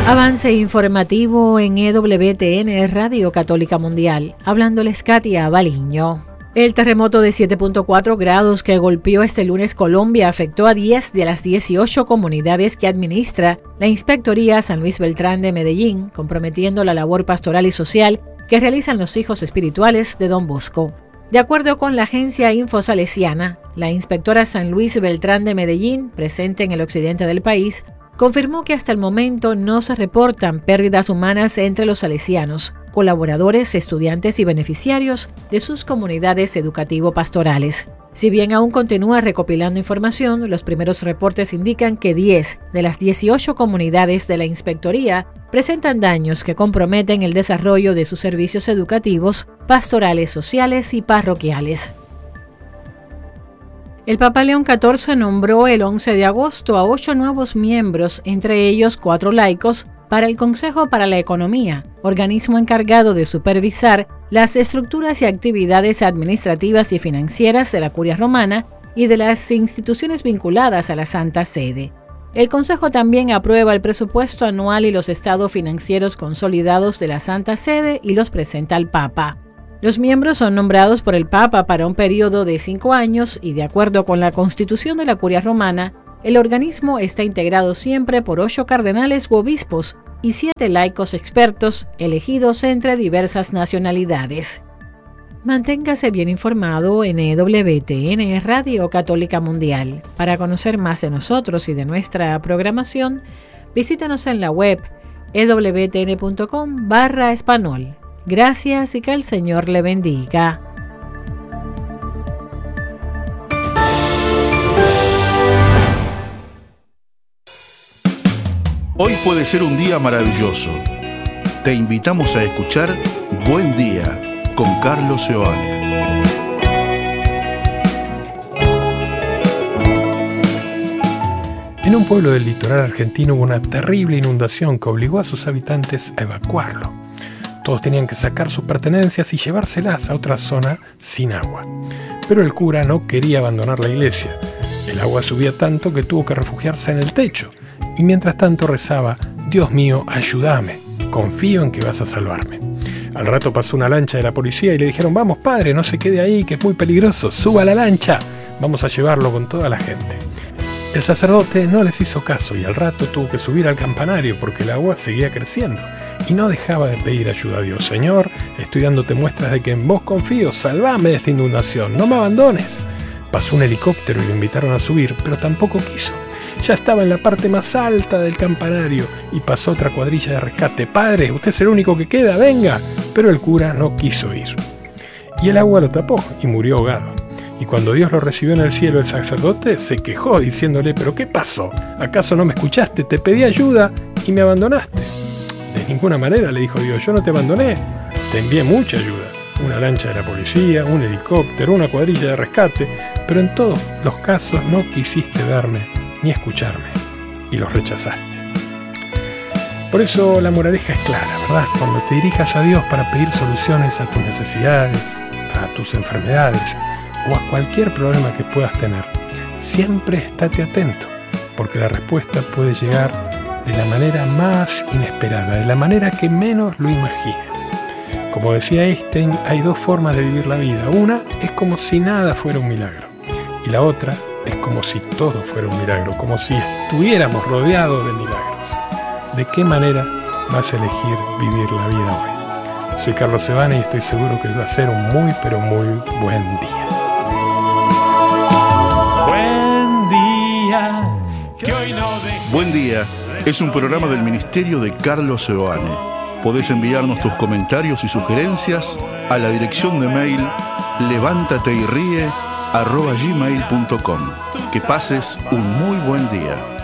Avance informativo en EWTN Radio Católica Mundial. Hablándoles Katia Baliño. El terremoto de 7.4 grados que golpeó este lunes Colombia afectó a 10 de las 18 comunidades que administra la Inspectoría San Luis Beltrán de Medellín, comprometiendo la labor pastoral y social que realizan los hijos espirituales de Don Bosco. De acuerdo con la agencia Infosalesiana, la inspectora San Luis Beltrán de Medellín, presente en el occidente del país, confirmó que hasta el momento no se reportan pérdidas humanas entre los salesianos, colaboradores, estudiantes y beneficiarios de sus comunidades educativo-pastorales. Si bien aún continúa recopilando información, los primeros reportes indican que 10 de las 18 comunidades de la inspectoría presentan daños que comprometen el desarrollo de sus servicios educativos, pastorales, sociales y parroquiales. El Papa León XIV nombró el 11 de agosto a 8 nuevos miembros, entre ellos 4 laicos, para el Consejo para la Economía, organismo encargado de supervisar las estructuras y actividades administrativas y financieras de la Curia Romana y de las instituciones vinculadas a la Santa Sede. El Consejo también aprueba el presupuesto anual y los estados financieros consolidados de la Santa Sede y los presenta al Papa. Los miembros son nombrados por el Papa para un periodo de 5 años y, de acuerdo con la Constitución de la Curia Romana, el organismo está integrado siempre por 8 cardenales u obispos y 7 laicos expertos elegidos entre diversas nacionalidades. Manténgase bien informado en EWTN Radio Católica Mundial. Para conocer más de nosotros y de nuestra programación, visítanos en la web ewtn.com/español. Gracias y que el Señor le bendiga. Hoy puede ser un día maravilloso. Te invitamos a escuchar Buen Día con Carlos Seoane. En un pueblo del litoral argentino hubo una terrible inundación que obligó a sus habitantes a evacuarlo. Todos tenían que sacar sus pertenencias y llevárselas a otra zona sin agua. Pero el cura no quería abandonar la iglesia. El agua subía tanto que tuvo que refugiarse en el techo. Y mientras tanto rezaba: Dios mío, ayúdame, confío en que vas a salvarme. Al rato pasó una lancha de la policía y le dijeron: vamos padre, no se quede ahí, que es muy peligroso, suba a la lancha, vamos a llevarlo con toda la gente. El sacerdote no les hizo caso y al rato tuvo que subir al campanario porque el agua seguía creciendo y no dejaba de pedir ayuda a Dios. Señor, estoy dándote muestras de que en vos confío, salvame de esta inundación, no me abandones. Pasó un helicóptero y lo invitaron a subir, pero tampoco quiso. Ya estaba en la parte más alta del campanario y pasó otra cuadrilla de rescate. Padre, usted es el único que queda, venga. Pero el cura no quiso ir. Y el agua lo tapó y murió ahogado. Y cuando Dios lo recibió en el cielo, el sacerdote se quejó diciéndole: ¿pero qué pasó? ¿Acaso no me escuchaste? Te pedí ayuda y me abandonaste. De ninguna manera, le dijo Dios, yo no te abandoné. Te envié mucha ayuda. Una lancha de la policía, un helicóptero, una cuadrilla de rescate. Pero en todos los casos no quisiste verme ni escucharme, y los rechazaste. Por eso la moraleja es clara, ¿verdad? Cuando te dirijas a Dios para pedir soluciones a tus necesidades, a tus enfermedades o a cualquier problema que puedas tener, siempre estate atento, porque la respuesta puede llegar de la manera más inesperada, de la manera que menos lo imagines. Como decía Einstein, hay 2 formas de vivir la vida. Una es como si nada fuera un milagro, y la otra es como si todo fuera un milagro, como si estuviéramos rodeados de milagros. ¿De qué manera vas a elegir vivir la vida hoy? Soy Carlos Seoane y estoy seguro que va a ser un muy, pero muy buen día. Buen día. Que hoy no Buen Día es un programa del Ministerio de Carlos Seoane. Podés enviarnos tus comentarios y sugerencias a la dirección de mail levántateyrie@gmail.com. Que pases un muy buen día.